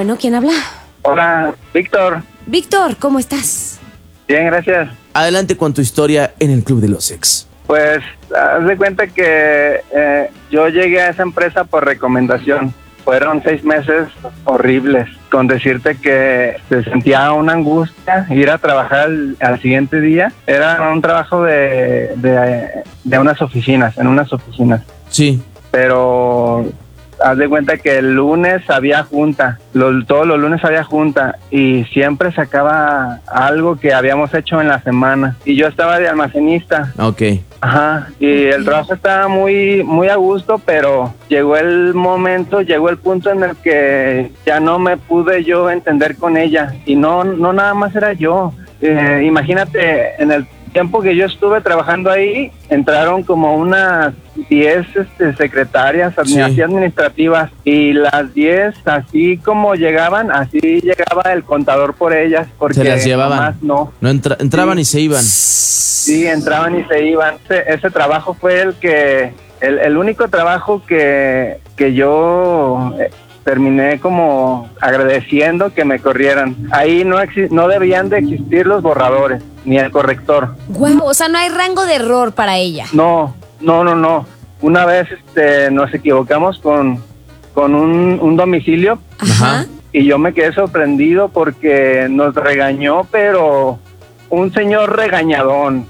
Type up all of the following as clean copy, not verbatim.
Bueno, ¿quién habla? Hola, Víctor. Víctor, ¿cómo estás? Bien, gracias. Adelante con tu historia en el Club de los Ex. Pues, haz de cuenta que yo llegué a esa empresa por recomendación. Fueron 6 meses horribles, con decirte que se sentía una angustia ir a trabajar al siguiente día. Era un trabajo de unas oficinas, en unas oficinas. Sí. Pero haz de cuenta que el lunes había junta, todos los lunes había junta y siempre sacaba algo que habíamos hecho en la semana. Y yo estaba de almacenista. Ok. Ajá, y el trabajo estaba muy, muy a gusto, pero llegó el punto en el que ya no me pude yo entender con ella. Y no nada más era yo. Imagínate, en el tiempo que yo estuve trabajando ahí, entraron como unas 10 secretarias administrativas, y las 10, así como llegaban, así llegaba el contador por ellas, porque se las llevaban. No entraban y se iban. Sí, entraban y se iban. Ese trabajo fue el único trabajo que yo terminé como agradeciendo que me corrieran. Ahí no debían de existir los borradores, ni el corrector. Guau, o sea, no hay rango de error para ella. No. Una vez nos equivocamos con un domicilio. Ajá. Y yo me quedé sorprendido porque nos regañó, pero un señor regañadón,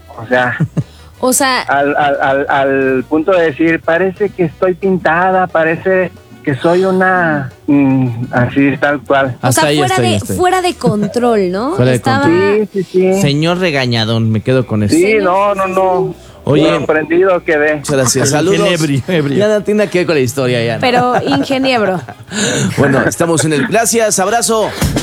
o sea, al punto de decir, parece que estoy pintada, parece que soy una así tal cual. O sea, fuera de control, ¿no? Fuera de control. Sí. Señor regañadón, me quedo con eso. Sí, no. Oye, sorprendido quedé. Muchas gracias. Saludos. Ebrio. Ya no tiene que ver con la historia ya. ¿No? Pero ingeniero. Bueno, estamos en el... Gracias, abrazo.